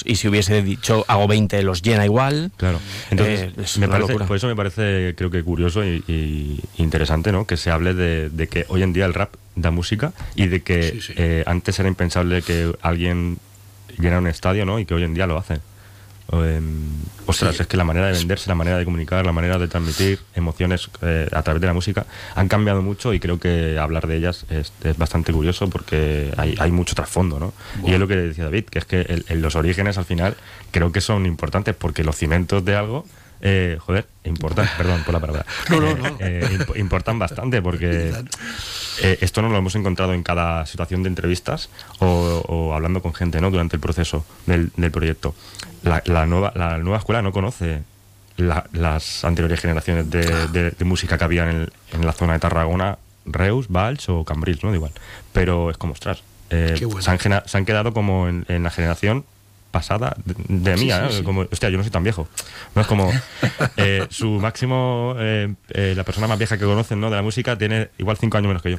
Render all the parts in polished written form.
y si hubiese dicho hago 20 los llena igual. Claro. Entonces, por eso me parece, creo que curioso y interesante, ¿no? Que se hable de que hoy en día el rap da música y de que antes era impensable que alguien llenara un estadio, ¿no? Y que hoy en día lo hacen. Ostras, es que la manera de venderse, la manera de comunicar, la manera de transmitir emociones a través de la música han cambiado mucho, y creo que hablar de ellas es bastante curioso porque hay mucho trasfondo, ¿no? Bueno. Y es lo que decía David, que es que los orígenes al final creo que son importantes, porque los cimientos de algo importan, perdón por la palabra, importan bastante, porque esto no lo hemos encontrado en cada situación de entrevistas o hablando con gente, ¿no? Durante el proceso del proyecto. La nueva escuela no conoce las anteriores generaciones de música que había en la zona de Tarragona, Reus, Valls o Cambrils, ¿no? Igual. Pero es como, ostras, bueno. se han quedado como en la generación pasada de mía, ¿no? Como, hostia, yo no soy tan viejo. No es como su máximo, la persona más vieja que conocen, ¿no? De la música tiene igual 5 años menos que yo.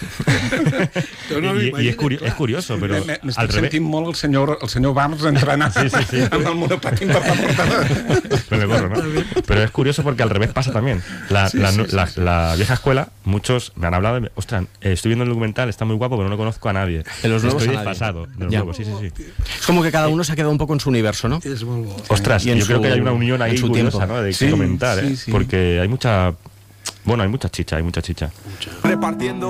I és curioso, però m'estic sentint molt el senyor Bams entrenant amb el monopatín per la portada. Pero es curioso porque al revés pasa también. La vieja escuela, muchos me han hablado de, ostras, estoy viendo el documental, está muy guapo, pero no conozco a nadie. De los nuevos estoy desfasado. De los nuevos, sí. Es como que cada uno se ha quedado un poco en su universo, ¿no? Ostras, yo creo que hay una unión ahí curiosa, ¿no? De comentar, porque hay mucha chicha, Repartiendo